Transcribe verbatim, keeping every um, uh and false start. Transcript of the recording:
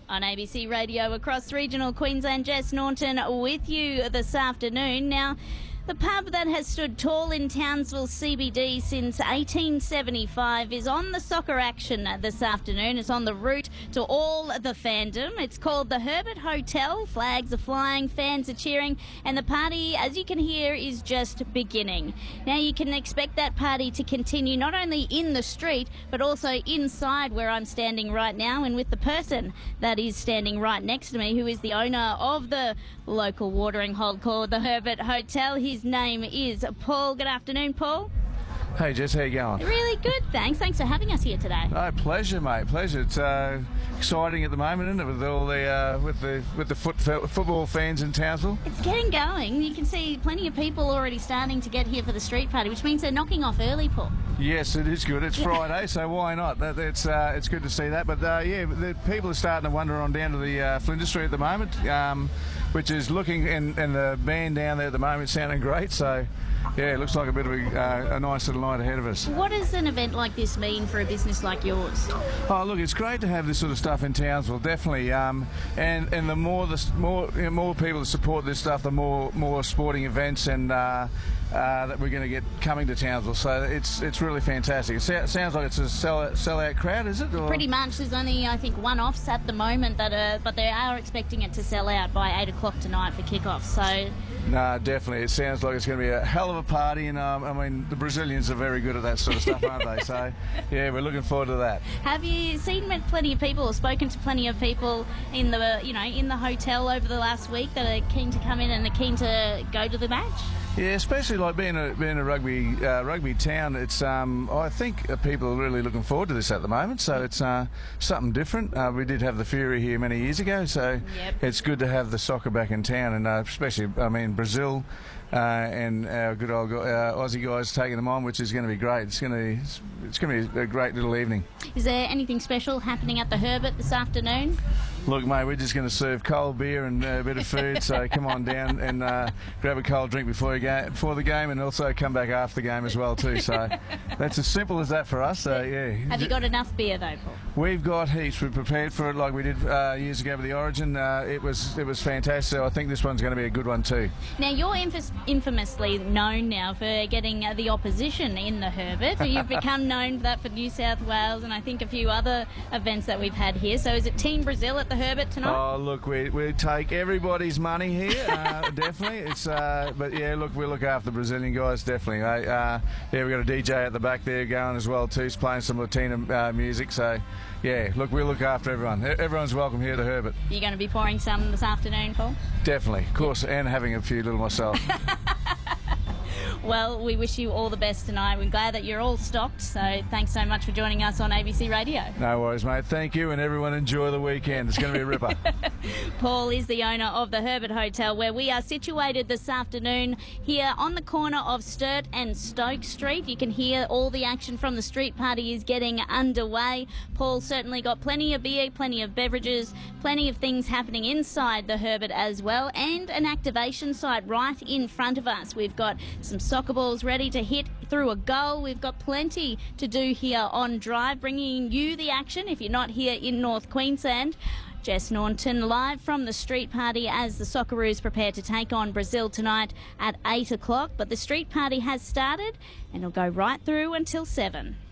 On A B C Radio across regional Queensland, Jess Norton with you this afternoon. Now, the pub that has stood tall in Townsville C B D since eighteen seventy-five is on the soccer action this afternoon. It's on the route to all the fandom. It's called the Herbert Hotel. Flags are flying, fans are cheering, and the party, as you can hear, is just beginning. Now, you can expect that party to continue not only in the street, but also inside where I'm standing right now, and with the person that is standing right next to me, who is the owner of the local watering hole called the Herbert Hotel. His name is Paul. Good afternoon, Paul. Hey Jess, how you going? Really good, thanks. Thanks for having us here today. Oh, pleasure, mate. Pleasure. It's uh, exciting at the moment, isn't it, with all the uh, with the with the foot, football fans in Townsville? It's getting going. You can see plenty of people already starting to get here for the street party, which means they're knocking off early, Paul. Yes, it is good. It's Friday, so why not? That, it's uh, it's good to see that. But uh, yeah, the people are starting to wander on down to the uh, Flinders Street at the moment, um, which is looking, and, and the band down there at the moment sounding great. So yeah, it looks like a bit of a, uh, a nice little night ahead of us. What does an event like this mean for a business like yours? Oh, look, it's great to have this sort of stuff in Townsville, definitely. Um, and and the more the more you know, more people that support this stuff, the more more sporting events and uh, uh, that we're going to get coming to Townsville. So it's it's really fantastic. It so- sounds like it's a sell sellout crowd, is it? Or? Pretty much. There's only, I think, one-offs at the moment that are, but they are expecting it to sell out by eight o'clock tonight for kickoff. So. No, definitely. It sounds like it's going to be a hell of a party, and um, I mean, the Brazilians are very good at that sort of stuff, aren't they? So, yeah, we're looking forward to that. Have you seen plenty of people, or spoken to plenty of people in the, you know, in the hotel over the last week that are keen to come in and are keen to go to the match? Yeah, especially like being a being a rugby uh, rugby town. It's um, I think uh, people are really looking forward to this at the moment. So it's uh, something different. Uh, we did have the Fury here many years ago, so yep. It's good to have the soccer back in town, and uh, especially, I mean, Brazil uh, and our good old uh, Aussie guys taking them on, which is going to be great. It's going to it's going to be a great little evening. Is there anything special happening at the Herbert this afternoon? Look, mate, we're just going to serve cold beer and uh, a bit of food, so come on down and uh, grab a cold drink before you go, before the game, and also come back after the game as well too. So that's as simple as that for us. So yeah. Have you got enough beer though, Paul? We've got heaps. We're prepared for it, like we did uh, years ago with the Origin. Uh, it was it was fantastic. So I think this one's going to be a good one too. Now you're inf- infamously known now for getting uh, the opposition in the Herbert. You've become known for that for New South Wales and I think a few other events that we've had here. So is it Team Brazil at the Herbert tonight? Oh, look, we we take everybody's money here, uh, definitely. It's uh, but yeah, look, we look after the Brazilian guys, definitely. Uh, yeah, we've got a D J at the back there going as well too. He's playing some Latina uh, music, so yeah, look, we look after everyone. Everyone's welcome here to Herbert. You're going to be pouring some this afternoon, Paul? Definitely, of course, and having a few little myself. Well, we wish you all the best tonight. We're glad that you're all stocked, so thanks so much for joining us on A B C Radio. No worries, mate. Thank you, and everyone enjoy the weekend. It's going to be a ripper. Paul is the owner of the Herbert Hotel, where we are situated this afternoon here on the corner of Sturt and Stoke Street. You can hear all the action from the street party is getting underway. Paul certainly got plenty of beer, plenty of beverages, plenty of things happening inside the Herbert as well, and an activation site right in front of us. We've got some soccer balls ready to hit through a goal. We've got plenty to do here on Drive, bringing you the action if you're not here in North Queensland. Jess Norton live from the street party as the Socceroos prepare to take on Brazil tonight at eight o'clock. But the street party has started and it'll go right through until seven.